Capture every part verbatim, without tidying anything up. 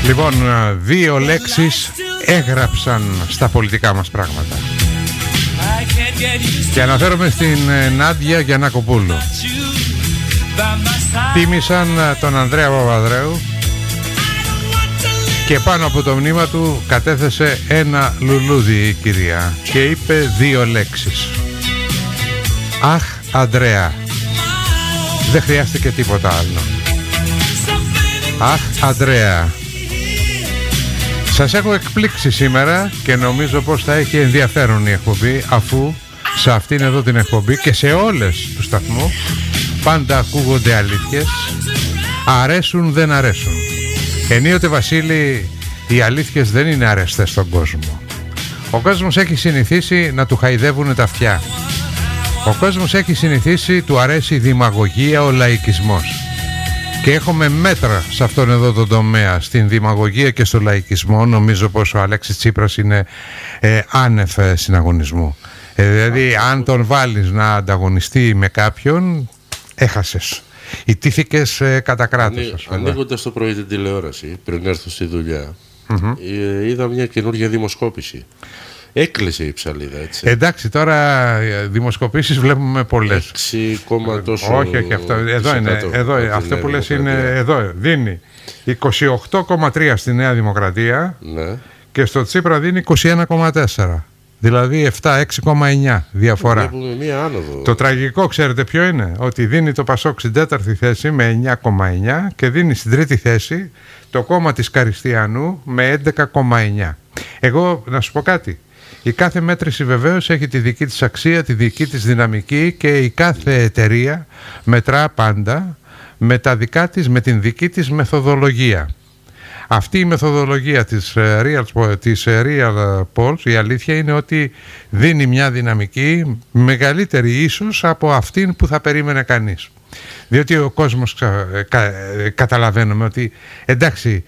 Λοιπόν, δύο λέξεις έγραψαν στα πολιτικά μας πράγματα. Και αναφέρομαι στην Νάντια Γιαννακοπούλου. Τίμησαν τον Ανδρέα Παπανδρέου και πάνω από το μνήμα του κατέθεσε ένα λουλούδι η κυρία και είπε δύο λέξεις. Αχ, Ανδρέα. Δεν χρειάστηκε τίποτα άλλο. Αχ, Ανδρέα. Σας έχω εκπλήξει σήμερα και νομίζω πως θα έχει ενδιαφέρον η εκπομπή, αφού σε αυτήν εδώ την εκπομπή και σε όλες τους σταθμούς πάντα ακούγονται αλήθειες, αρέσουν δεν αρέσουν. Ενίοτε, Βασίλη, οι αλήθειες δεν είναι αρεστές στον κόσμο. Ο κόσμος έχει συνηθίσει να του χαϊδεύουν τα αυτιά. Ο κόσμος έχει συνηθίσει, του αρέσει η δημαγωγία, ο λαϊκισμός. Και έχουμε μέτρα σε αυτόν εδώ τον τομέα, στην δημαγωγία και στο λαϊκισμό. Νομίζω πως ο Αλέξης Τσίπρας είναι ε, άνευ συναγωνισμού. Ε, δηλαδή αν τον βάλεις να ανταγωνιστεί με κάποιον, έχασες. Ιτήθηκες ε, κατά κράτος. Ανοίγοντας το πρωί την τηλεόραση, πριν έρθω στη δουλειά, mm-hmm. ε, είδα μια καινούργια δημοσκόπηση. Έκλεισε η ψαλίδα, έτσι. Εντάξει, τώρα δημοσκοπήσεις βλέπουμε πολλές. έξι κόμμα τόσο. Όχι, όχι, αυτό, εδώ είναι. Εδώ, αυτό που λες είναι εδώ. Δίνει είκοσι οκτώ κόμμα τρία στη Νέα Δημοκρατία, ναι. Και στο Τσίπρα δίνει είκοσι ένα κόμμα τέσσερα. Δηλαδή επτά έξι κόμμα εννιά διαφορά. Βλέπουμε μία άνοδο. Το τραγικό, ξέρετε ποιο είναι? Ότι δίνει το Πασόκ στην τέταρτη θέση με εννιά κόμμα εννιά και δίνει στην τρίτη θέση το κόμμα της Καριστιανού με έντεκα κόμμα εννιά. Εγώ να σου πω κάτι. Η κάθε μέτρηση βεβαίως έχει τη δική της αξία, τη δική της δυναμική και η κάθε εταιρεία μετρά πάντα με τα δικά της, με την δική της μεθοδολογία. Αυτή η μεθοδολογία της Real, της Real Polls, η αλήθεια είναι ότι δίνει μια δυναμική μεγαλύτερη ίσως από αυτήν που θα περίμενε κανείς. Διότι ο κόσμος κα, καταλαβαίνουμε ότι εντάξει,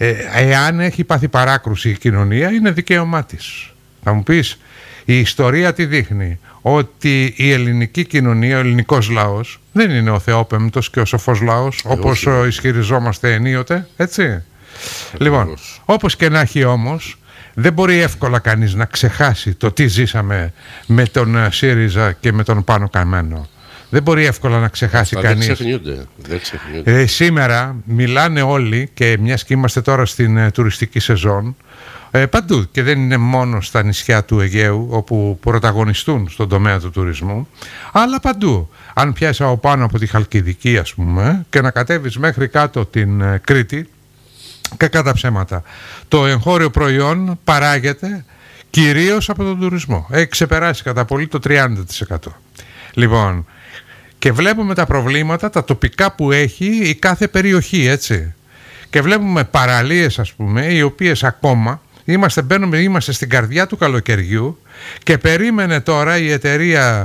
εάν έχει πάθει παράκρουση η κοινωνία είναι δικαίωμά της. Θα μου πεις, η ιστορία τι δείχνει? Ότι η ελληνική κοινωνία, ο ελληνικός λαός δεν είναι ο θεόπεμπτος και ο σοφός λαός, ε, όπως όχι. ισχυριζόμαστε ενίοτε, έτσι. Ε, λοιπόν, πώς. Όπως και να έχει όμως, δεν μπορεί εύκολα κανείς να ξεχάσει το τι ζήσαμε με τον ΣΥΡΙΖΑ και με τον Πάνο Καμένο. Δεν μπορεί εύκολα να ξεχάσει Αυτά κανείς. Δεν ξεχνιούνται. Δεν ξεχνιούνται. Ε, σήμερα μιλάνε όλοι, και μιας και είμαστε τώρα στην ε, τουριστική σεζόν, Ε, παντού, και δεν είναι μόνο στα νησιά του Αιγαίου όπου πρωταγωνιστούν στον τομέα του τουρισμού, αλλά παντού. Αν πιάσεις από πάνω από τη Χαλκιδική, ας πούμε, και να κατέβεις μέχρι κάτω την ε, Κρήτη, και κατά ψέματα, το εγχώριο προϊόν παράγεται κυρίως από τον τουρισμό. Έχει ξεπεράσει κατά πολύ το τριάντα τοις εκατό. Λοιπόν, και βλέπουμε τα προβλήματα, τα τοπικά που έχει η κάθε περιοχή, έτσι. Και βλέπουμε παραλίες, ας πούμε, οι οποίες ακόμα Είμαστε, μπαίνουμε, είμαστε στην καρδιά του καλοκαιριού και περίμενε τώρα η εταιρεία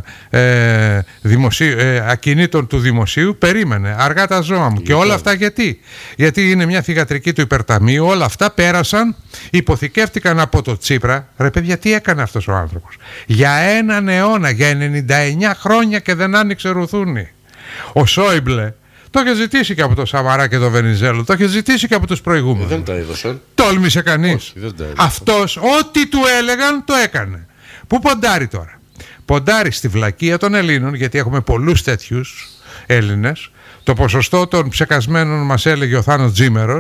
ε, δημοσίου, ε, ακινήτων του δημοσίου, περίμενε αργά τα ζώα μου. Και όλα αυτά γιατί? Γιατί είναι μια θυγατρική του υπερταμείου, όλα αυτά πέρασαν, υποθηκεύτηκαν από το Τσίπρα. Ρε παιδιά, τι έκανε αυτός ο άνθρωπος? Για έναν αιώνα, για ενενήντα εννιά χρόνια και δεν άνοιξε ρουθούνι. Ο Σόιμπλε το είχε ζητήσει και από το Σαμαρά και το Βενιζέλο, το είχε ζητήσει και από τους προηγούμενους. Ε, δεν τα έδωσαν. Τόλμησε κανείς? Όχι, δεν τα έδωσαν. Αυτός ό,τι του έλεγαν το έκανε. Πού ποντάρει τώρα? Ποντάρει στη βλακεία των Ελλήνων, γιατί έχουμε πολλούς τέτοιους Έλληνες. Το ποσοστό των ψεκασμένων μας έλεγε ο Θάνος Τζίμερος.